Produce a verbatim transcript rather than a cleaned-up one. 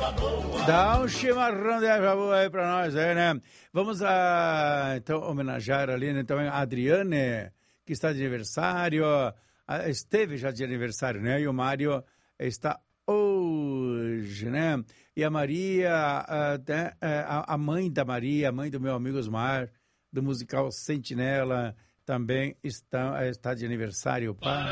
Dá um chimarrão de erva boa aí pra nós, aí, né? Vamos a, então, homenagear ali, né, também a Adriane, que está de aniversário, a, esteve já de aniversário, né? E o Mário está hoje, né? E a Maria, a, a, a mãe da Maria, a mãe do meu amigo Osmar, do musical Sentinela, também está, está de aniversário. Pá.